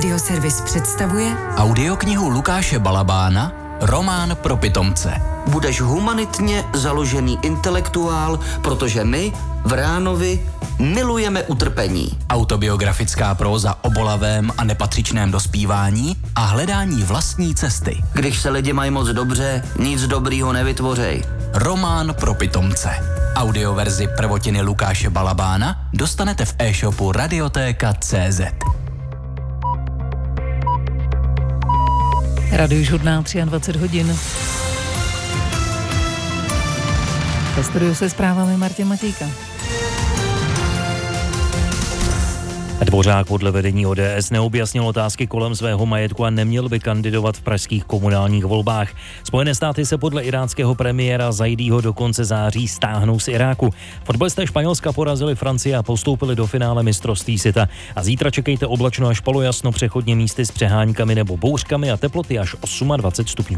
Radioservis představuje audioknihu Lukáše Balabána Román pro pitomce. Budeš humanitně založený intelektuál, protože my v Ránovi milujeme utrpení. Autobiografická próza o bolavém a nepatřičném dospívání a hledání vlastní cesty. Když se lidi mají moc dobře, nic dobrýho nevytvořej. Román pro pitomce. Audioverzi prvotiny Lukáše Balabána dostanete v e-shopu Radioteka.cz. Radiožurnál 23 hodin. Ve studiu se zprávami Martin Matějka. Dvořák podle vedení ODS neobjasnil otázky kolem svého majetku a neměl by kandidovat v pražských komunálních volbách. Spojené státy se podle iráckého premiéra Zaidího do konce září stáhnou z Iráku. Fotbalisté Španělska porazili Francii a postoupili do finále mistrovství světa. A zítra čekejte oblačno až polojasno, přechodně místy s přeháňkami nebo bouřkami a teploty až 28 stupňů.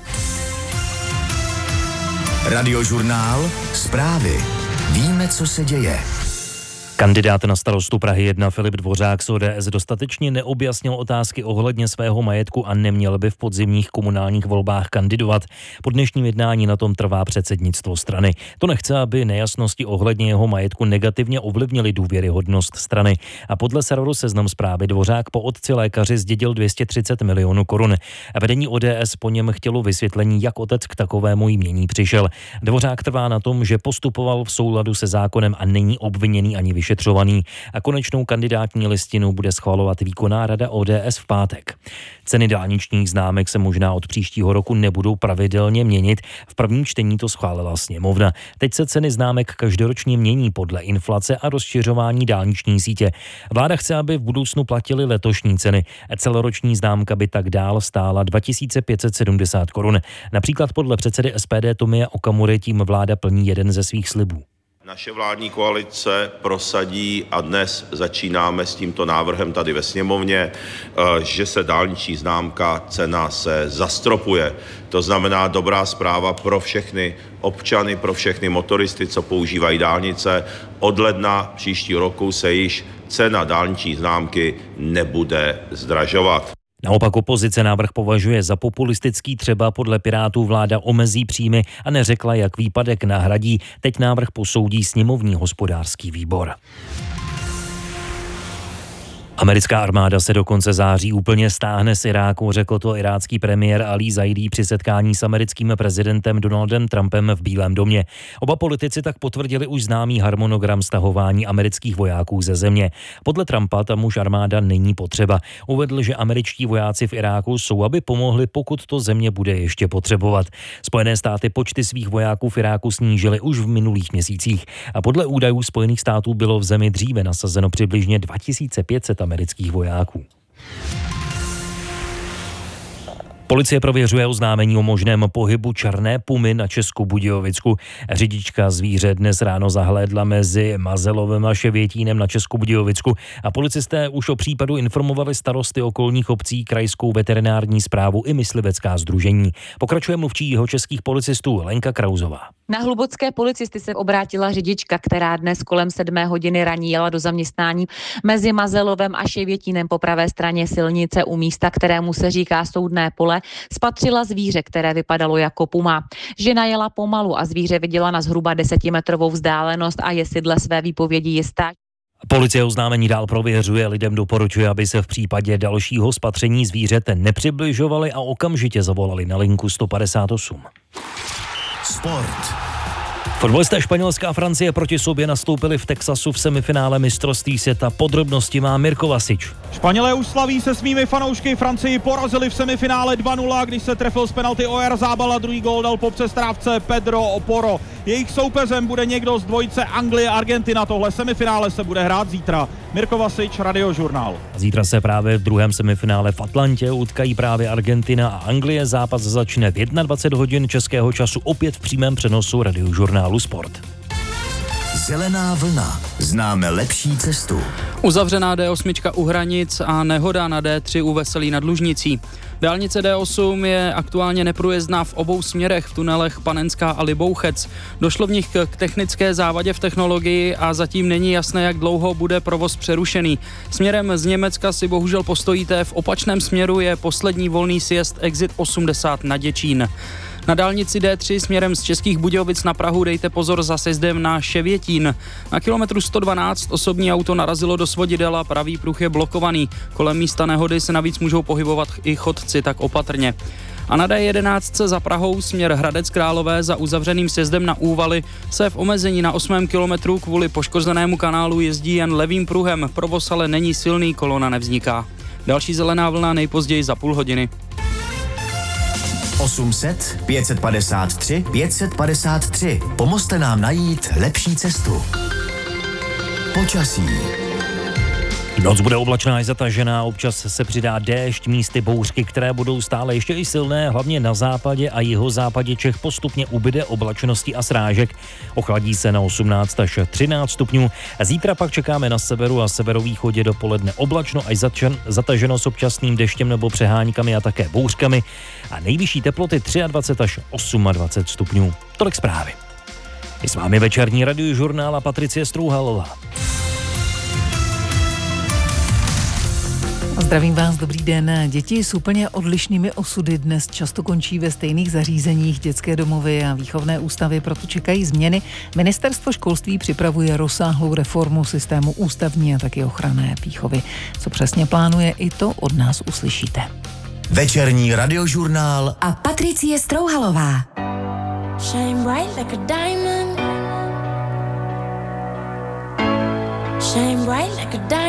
Radiožurnál, zprávy. Víme, co se děje. Kandidát na starostu Prahy 1 Filip Dvořák z ODS dostatečně neobjasnil otázky ohledně svého majetku a neměl by v podzimních komunálních volbách kandidovat. Po dnešním jednání na tom trvá předsednictvo strany. To nechce, aby nejasnosti ohledně jeho majetku negativně ovlivnily důvěryhodnost strany. A podle serveru Seznam Zprávy Dvořák po otci lékaři zdědil 230 milionů korun. Vedení ODS po něm chtělo vysvětlení, jak otec k takovému jmění přišel. Dvořák trvá na tom, že postupoval v souladu se zákonem a není obviněný ani vyšetřovaný. A konečnou kandidátní listinu bude schvalovat výkonná rada ODS v pátek. Ceny dálničních známek se možná od příštího roku nebudou pravidelně měnit. V prvním čtení to schválila sněmovna. Teď se ceny známek každoročně mění podle inflace a rozšiřování dálniční sítě. Vláda chce, aby v budoucnu platily letošní ceny. Celoroční známka by tak dál stála 2570 korun. Například podle předsedy SPD Tomia Okamury tím vláda plní jeden ze svých slibů. Naše vládní koalice prosadí, a dnes začínáme s tímto návrhem tady ve sněmovně, že se dálniční známka, cena se zastropuje. To znamená dobrá zpráva pro všechny občany, pro všechny motoristy, co používají dálnice. Od ledna příštího roku se již cena dálniční známky nebude zdražovat. Naopak opozice návrh považuje za populistický, třeba podle Pirátů vláda omezí příjmy a neřekla, jak výpadek nahradí. Teď návrh posoudí sněmovní hospodářský výbor. Americká armáda se do konce září úplně stáhne z Iráku, řekl to irácký premiér Ali Zaidí při setkání s americkým prezidentem Donaldem Trumpem v Bílém domě. Oba politici tak potvrdili už známý harmonogram stahování amerických vojáků ze země. Podle Trumpa tam už armáda není potřeba. Uvedl, že američtí vojáci v Iráku jsou, aby pomohli, pokud to země bude ještě potřebovat. Spojené státy počty svých vojáků v Iráku snížily už v minulých měsících a podle údajů Spojených států bylo v zemi dříve nasazeno přibližně 2500 amerických vojáků. Policie prověřuje oznámení o možném pohybu černé pumy na Českobudějovicku. Řidička zvíře dnes ráno zahlédla mezi Mazelovem a Ševětínem na Českobudějovicku a policisté už o případu informovali starosty okolních obcí, krajskou veterinární správu i myslivecká sdružení. Pokračuje mluvčí jihočeských policistů Lenka Krauzová. Na hlubocké policisty se obrátila řidička, která dnes kolem 7 hodiny raní jela do zaměstnání mezi Mazelovem a Ševětínem po pravé straně silnice u místa, kterému se říká Soudné pole, spatřila zvíře, které vypadalo jako puma. Žena jela pomalu a zvíře viděla na zhruba 10metrovou vzdálenost a je si dle své výpovědi jistá. Policie oznámení dál prověřuje, lidem doporučuje, aby se v případě dalšího spatření zvířete nepřibližovali a okamžitě zavolali na linku 158. Sport. Fotbalisté Španělska a Francie proti sobě nastoupili v Texasu v semifinále mistrovství světa. Podrobnosti má Mirko Vasič. Španělé už slaví se svými fanoušky, Francii porazili v semifinále 2-0, když se trefil z penalty Oyarzabal a druhý gól dal po přestávce Pedro Oporo. Jejich soupeřem bude někdo z dvojice Anglie a Argentina. Tohle semifinále se bude hrát zítra. Mirko Vasič, Radiožurnál. Zítra se právě v druhém semifinále v Atlantě utkají právě Argentina a Anglie. Zápas začne v 21 hodin českého času opět v přímém přenosu Radiožurnálu Sport. Zelená vlna. Známe lepší cestu. Uzavřená D8 u Hranic a nehoda na D3 u Veselí nad Lužnicí. Dálnice D8 je aktuálně neprůjezdná v obou směrech v tunelech Panenská a Libouchec. Došlo v nich k technické závadě v technologii a zatím není jasné, jak dlouho bude provoz přerušený. Směrem z Německa si bohužel postojíte, v opačném směru je poslední volný sjezd Exit 80 na Děčín. Na dálnici D3 směrem z Českých Budějovic na Prahu dejte pozor za sjezdem na Ševětín. Na kilometru 112 osobní auto narazilo do svodidel a pravý pruh je blokovaný. Kolem místa nehody se navíc můžou pohybovat i chodci, tak opatrně. A na D11 za Prahou směr Hradec Králové za uzavřeným sjezdem na Úvaly se v omezení na 8. kilometru kvůli poškozenému kanálu jezdí jen levým pruhem. Provoz ale není silný, kolona nevzniká. Další zelená vlna nejpozději za půl hodiny. 800 553 553. Pomozte nám najít lepší cestu. Počasí. Noc bude oblačná i zatažená, občas se přidá déšť, místy bouřky, které budou stále ještě i silné, hlavně na západě a jihozápadě Čech postupně ubyde oblačnosti a srážek. Ochladí se na 18 až 13 stupňů. Zítra pak čekáme na severu a severovýchodě dopoledne oblačno až zataženo s občasným deštěm nebo přeháňkami a také bouřkami a nejvyšší teploty 23 až 28 stupňů. Tolik zprávy. Je s vámi večerní radiožurnál a Patricie Strouhalová. Zdravím vás, dobrý den. Děti s úplně odlišnými osudy dnes často končí ve stejných zařízeních. Dětské domovy a výchovné ústavy proto čekají změny. Ministerstvo školství připravuje rozsáhlou reformu systému ústavní a taky ochranné výchovy. Co přesně plánuje, i to od nás uslyšíte. Večerní radiožurnál a Patricie Strouhalová. Shine bright like a diamond. Shine bright like a diamond.